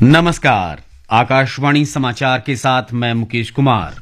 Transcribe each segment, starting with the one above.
नमस्कार। आकाशवाणी समाचार के साथ मैं मुकेश कुमार।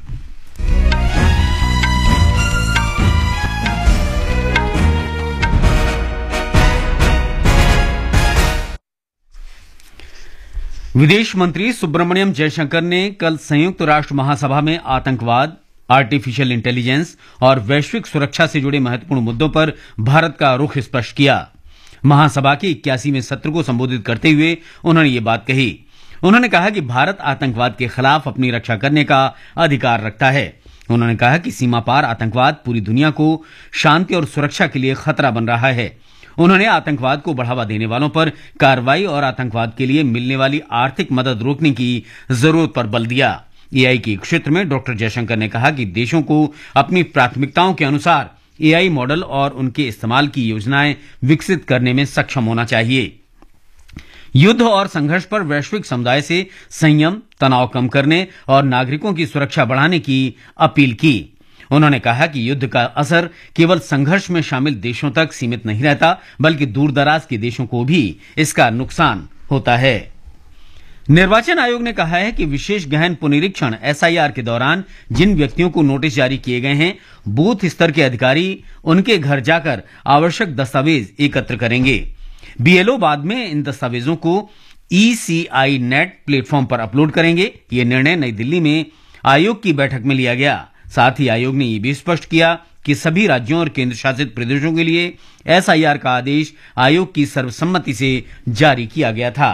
विदेश मंत्री सुब्रमण्यम जयशंकर ने कल संयुक्त राष्ट्र महासभा में आतंकवाद, आर्टिफिशियल इंटेलिजेंस और वैश्विक सुरक्षा से जुड़े महत्वपूर्ण मुद्दों पर भारत का रुख स्पष्ट किया। महासभा के 81वें सत्र को संबोधित करते हुए उन्होंने ये बात कही। उन्होंने कहा कि भारत आतंकवाद के खिलाफ अपनी रक्षा करने का अधिकार रखता है। उन्होंने कहा कि सीमा पार आतंकवाद पूरी दुनिया को शांति और सुरक्षा के लिए खतरा बन रहा है। उन्होंने आतंकवाद को बढ़ावा देने वालों पर कार्रवाई और आतंकवाद के लिए मिलने वाली आर्थिक मदद रोकने की जरूरत पर बल दिया। एआई के क्षेत्र में डॉक्टर जयशंकर ने कहा कि देशों को अपनी प्राथमिकताओं के अनुसार एआई मॉडल और उनके इस्तेमाल की योजनाएं विकसित करने में सक्षम होना चाहिए। युद्ध और संघर्ष पर वैश्विक समुदाय से संयम, तनाव कम करने और नागरिकों की सुरक्षा बढ़ाने की अपील की। उन्होंने कहा कि युद्ध का असर केवल संघर्ष में शामिल देशों तक सीमित नहीं रहता, बल्कि दूरदराज के देशों को भी इसका नुकसान होता है। निर्वाचन आयोग ने कहा है कि विशेष गहन पुनरीक्षण एसआईआर के दौरान जिन व्यक्तियों को नोटिस जारी किए गए हैं, बूथ स्तर के अधिकारी उनके घर जाकर आवश्यक दस्तावेज एकत्र करेंगे। बीएलओ बाद में इन दस्तावेजों को ईसीआई नेट प्लेटफॉर्म पर अपलोड करेंगे। ये निर्णय नई दिल्ली में आयोग की बैठक में लिया गया। साथ ही आयोग ने यह भी स्पष्ट किया कि सभी राज्यों और केंद्र शासित प्रदेशों के लिए एसआईआर का आदेश आयोग की सर्वसम्मति से जारी किया गया था।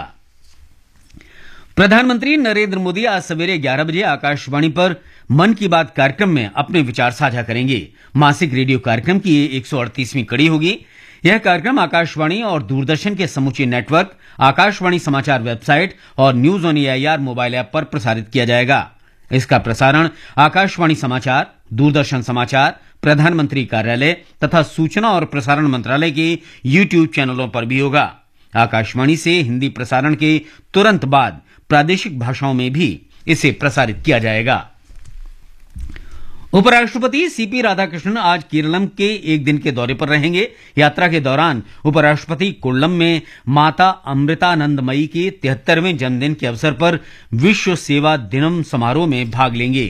प्रधानमंत्री नरेंद्र मोदी आज सवेरे 11 बजे आकाशवाणी पर मन की बात कार्यक्रम में अपने विचार साझा करेंगे। मासिक रेडियो कार्यक्रम की ये 138वीं कड़ी होगी। यह कार्यक्रम आकाशवाणी और दूरदर्शन के समूचे नेटवर्क, आकाशवाणी समाचार वेबसाइट और news on AIR mobile app पर प्रसारित किया जाएगा। इसका प्रसारण आकाशवाणी समाचार, दूरदर्शन समाचार, प्रधानमंत्री कार्यालय तथा सूचना और प्रसारण मंत्रालय के यूट्यूब चैनलों पर भी होगा। आकाशवाणी से हिंदी प्रसारण के तुरंत बाद प्रादेशिक भाषाओं में भी इसे प्रसारित किया जाएगा। उपराष्ट्रपति सीपी राधाकृष्णन आज केरलम के एक दिन के दौरे पर रहेंगे। यात्रा के दौरान उपराष्ट्रपति कोल्लम में माता अमृतानंदमयी के 73वें जन्मदिन के अवसर पर विश्व सेवा दिनम समारोह में भाग लेंगे।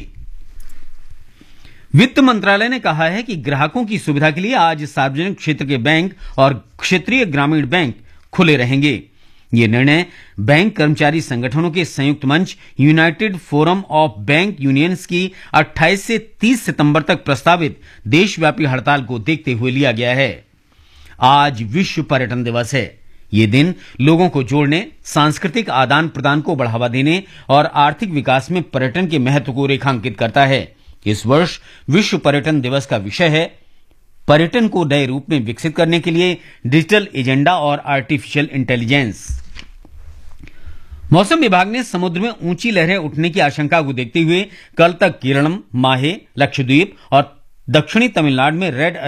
वित्त मंत्रालय ने कहा है कि ग्राहकों की सुविधा के लिए आज सार्वजनिक क्षेत्र के बैंक और क्षेत्रीय ग्रामीण बैंक खुले रहेंगे। ये निर्णय बैंक कर्मचारी संगठनों के संयुक्त मंच United forum of bank unions की 28 से 30 सितंबर तक प्रस्तावित देशव्यापी हड़ताल को देखते हुए लिया गया है। आज विश्व पर्यटन दिवस है। ये दिन लोगों को जोड़ने, सांस्कृतिक आदान प्रदान को बढ़ावा देने और आर्थिक विकास में पर्यटन के महत्व को रेखांकित करता है। इस वर्ष विश्व पर्यटन दिवस का विषय है पर्यटन को नए रूप में विकसित करने के लिए डिजिटल एजेंडा और आर्टिफिशियल इंटेलिजेंस। मौसम विभाग ने समुद्र में ऊंची लहरें उठने की आशंका को देखते हुए कल तक केरलम, माहे, लक्षद्वीप और दक्षिणी तमिलनाडु में रेड